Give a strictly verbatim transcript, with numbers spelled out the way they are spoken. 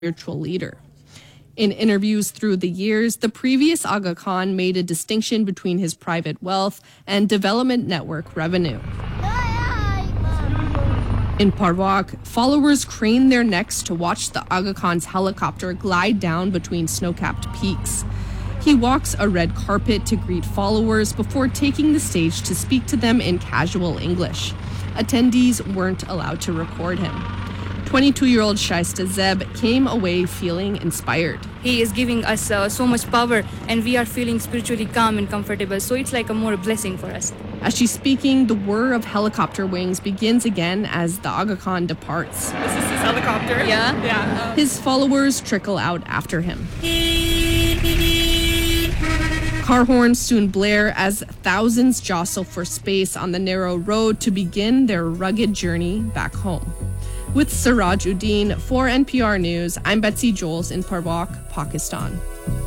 spiritual leader. In interviews through the years, the previous Aga Khan made a distinction between his private wealth and development network revenue. In Parwak, followers crane their necks to watch the Aga Khan's helicopter glide down between snow-capped peaks. He walks a red carpet to greet followers before taking the stage to speak to them in casual English. Attendees weren't allowed to record him. twenty-two-year-old Shaista Zeb came away feeling inspired. He is giving us uh, so much power, and we are feeling spiritually calm and comfortable, so it's like a more blessing for us. As she's speaking, the whir of helicopter wings begins again as the Aga Khan departs. This is his helicopter? Yeah. Yeah. His followers trickle out after him. Car horns soon blare as thousands jostle for space on the narrow road to begin their rugged journey back home. With Siraj Uddin for N P R News, I'm Betsy Jules in Parwak, Pakistan.